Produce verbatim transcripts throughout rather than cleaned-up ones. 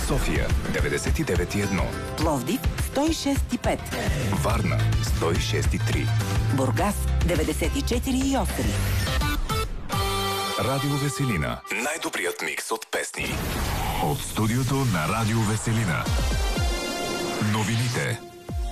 София деветдесет и девет и едно, Пловдив сто и шест и пет, Варна сто и шест и три, Бургас деветдесет и четири и осем. Радио Веселина. Най-добрият микс от песни. От студиото на Радио Веселина. Новините.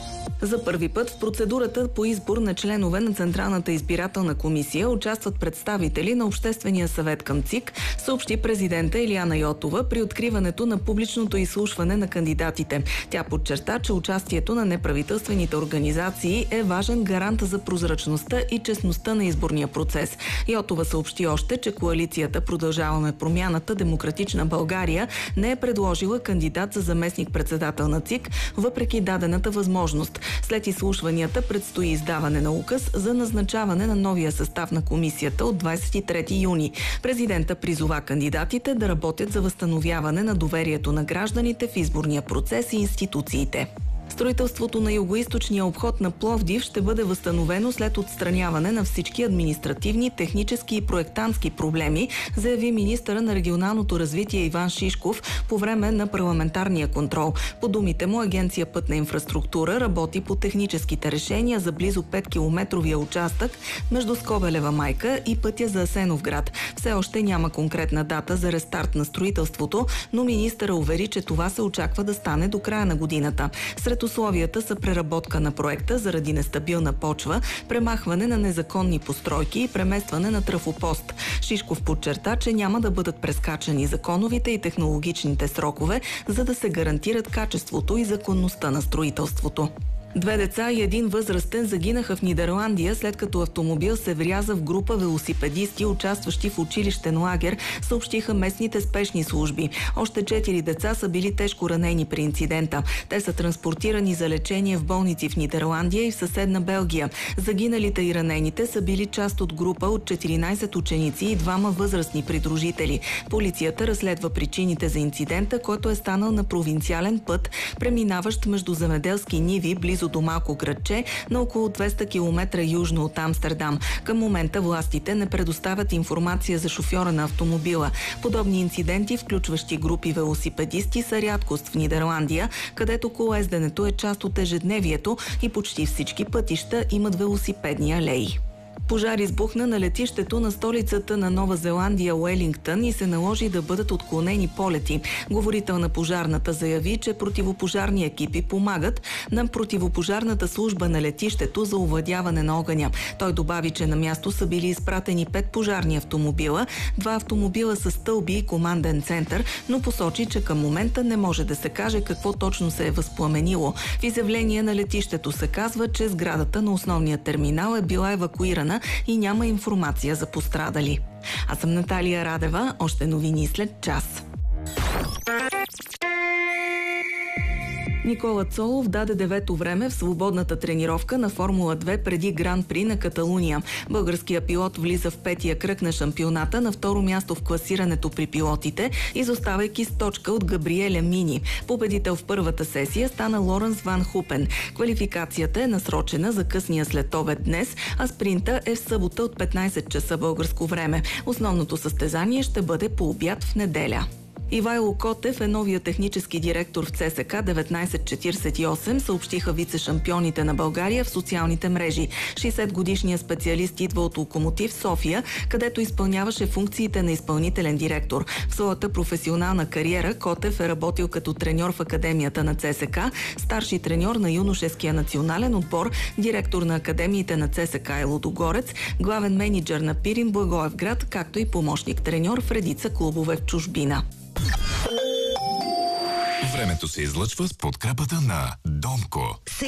За първи път в процедурата по избор на членове на Централната избирателна комисия участват представители на Обществения съвет към ЦИК, съобщи президента Илияна Йотова при откриването на публичното изслушване на кандидатите. Тя подчерта, че участието на неправителствените организации е важен гарант за прозрачността и честността на изборния процес. Йотова съобщи още, че коалицията Продължаваме промяната Демократична България не е предложила кандидат за заместник-председател на ЦИК, въпреки дадената възможност. След изслушванията предстои издаване на указ за назначаване на новия състав на комисията от двадесет и трети юни. Президента призова кандидатите да работят за възстановяване на доверието на гражданите в изборния процес и институциите. Строителството на югоизточния обход на Пловдив ще бъде възстановено след отстраняване на всички административни, технически и проектантски проблеми, заяви министъра на регионалното развитие Иван Шишков по време на парламентарния контрол. По думите му, Агенция Пътна инфраструктура работи по техническите решения за близо пет километровия участък между Скобелева майка и пътя за Асеновград. Все още няма конкретна дата за рестарт на строителството, но министъра увери, че това се очаква да стане до края на годината. Сред условията са преработка на проекта заради нестабилна почва, премахване на незаконни постройки и преместване на трафопост. Шишков подчерта, че няма да бъдат прескачани законовите и технологичните срокове, за да се гарантират качеството и законността на строителството. Две деца и един възрастен загинаха в Нидерландия, след като автомобил се вряза в група велосипедисти, участващи в училищен лагер, съобщиха местните спешни служби. Още четири деца са били тежко ранени при инцидента. Те са транспортирани за лечение в болници в Нидерландия и в съседна Белгия. Загиналите и ранените са били част от група от четиринадесет ученици и двама възрастни придружители. Полицията разследва причините за инцидента, който е станал на провинциален път, преминаващ между земеделски ниви близо до малко градче на около двеста километра южно от Амстердам. Към момента властите не предоставят информация за шофьора на автомобила. Подобни инциденти, включващи групи велосипедисти, са рядкост в Нидерландия, където колоезденето е част от ежедневието и почти всички пътища имат велосипедни алеи. Пожар избухна на летището на столицата на Нова Зеландия Уелингтън и се наложи да бъдат отклонени полети. Говорител на пожарната заяви, че противопожарни екипи помагат на противопожарната служба на летището за овладяване на огъня. Той добави, че на място са били изпратени пет пожарни автомобила, два автомобила с стълби и команден център, но посочи, че към момента не може да се каже какво точно се е възпламенило. В изявление на летището се казва, че сградата на основния терминал е била евакуирана и няма информация за пострадали. Аз съм Наталия Радева. Още новини след час. Никола Цолов даде девето време в свободната тренировка на Формула две преди Гран-при на Каталуния. Българският пилот влиза в петия кръг на шампионата на второ място в класирането при пилотите, изоставайки с точка от Габриеля Мини. Победител в първата сесия стана Лоренс Ван Хупен. Квалификацията е насрочена за късния следобед днес, а спринта е в събота от петнадесет часа българско време. Основното състезание ще бъде по обяд в неделя. Ивайло Котев е новия технически директор в ЦСКА деветнадесет четиридесет и осем, съобщиха вице-шампионите на България в социалните мрежи. шейсетгодишният специалист идва от Локомотив София, където изпълняваше функциите на изпълнителен директор. В своята професионална кариера Котев е работил като треньор в Академията на ЦСКА, старши треньор на юношеския национален отбор, директор на академиите на ЦСКА и Лудогорец, главен мениджър на Пирин Благоевград, както и помощник треньор в редица клубове в чужбина. Времето се излъчва с подкрепата на Домко.